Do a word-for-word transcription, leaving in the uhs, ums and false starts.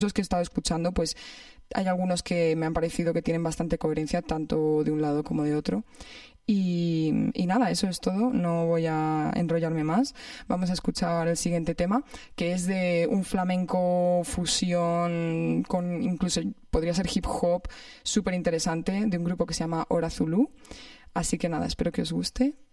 Los que he estado escuchando, pues hay algunos que me han parecido que tienen bastante coherencia, tanto de un lado como de otro. Y, y nada, eso es todo, no voy a enrollarme más. Vamos a escuchar el siguiente tema, que es de un flamenco fusión con incluso podría ser hip hop súper interesante, de un grupo que se llama Hora Zulu. Así que nada, espero que os guste